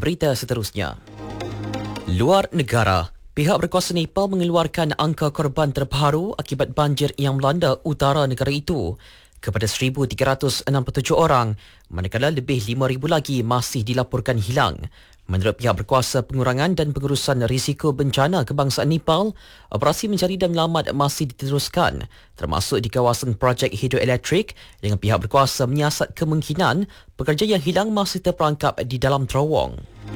berita seterusnya. Luar negara, pihak berkuasa Nepal mengeluarkan angka korban terbaru akibat banjir yang melanda utara negara itu kepada 1,367 orang, manakala lebih 5,000 lagi masih dilaporkan hilang. Menurut pihak berkuasa pengurangan dan pengurusan risiko bencana kebangsaan Nepal, operasi mencari dan menyelamat masih diteruskan, termasuk di kawasan projek hidroelektrik, dengan pihak berkuasa menyiasat kemungkinan pekerja yang hilang masih terperangkap di dalam terowong.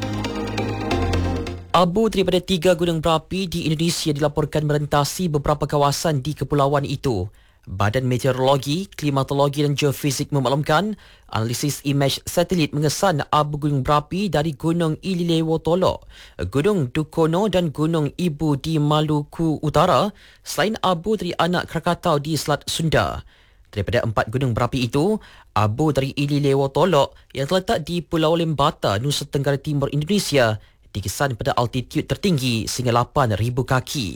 Abu daripada 3 gunung berapi di Indonesia dilaporkan merentasi beberapa kawasan di kepulauan itu. Badan Meteorologi, Klimatologi dan Geofisik memaklumkan analisis imej satelit mengesan abu gunung berapi dari Gunung Ililewotolo, Gunung Dukono dan Gunung Ibu di Maluku Utara, selain abu dari Anak Krakatau di Selat Sunda. Daripada 4 gunung berapi itu, abu dari Ililewotolo yang terletak di Pulau Lembata, Nusa Tenggara Timur Indonesia dikesan pada altitud tertinggi sehingga 8,000 kaki.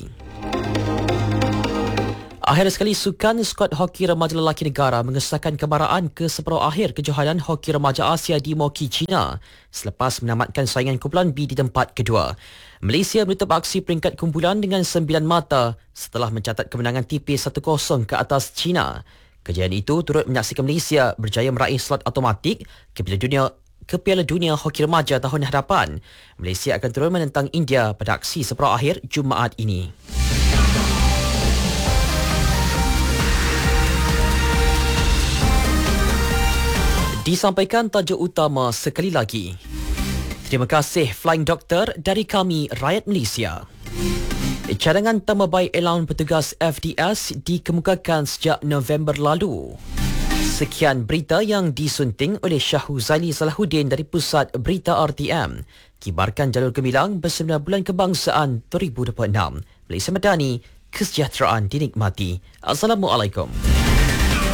Akhir sekali, sukan skuad hoki remaja lelaki negara mengesahkan kemarahan ke separuh akhir kejohanan hoki remaja Asia di Moki, China selepas menamatkan saingan kumpulan B di tempat kedua. Malaysia menutup aksi peringkat kumpulan dengan 9 mata setelah mencatat kemenangan tipis 1-0 ke atas China. Kejayaan itu turut menyaksikan Malaysia berjaya meraih slot automatik ke Piala Dunia Hoki Remaja tahun hadapan. Malaysia akan turun menentang India pada aksi separuh akhir Jumaat ini. Disampaikan tajuk utama sekali lagi. Terima kasih Flying Doctor dari kami, rakyat Malaysia. Cadangan tambah baik allowance petugas FDS dikemukakan sejak November lalu. Sekian berita yang disunting oleh Syahuzali Salahuddin dari Pusat Berita RTM. Kibarkan jalur gemilang bersama Bulan Kebangsaan 2026. Malaysia Madani, kesejahteraan dinikmati. Assalamualaikum.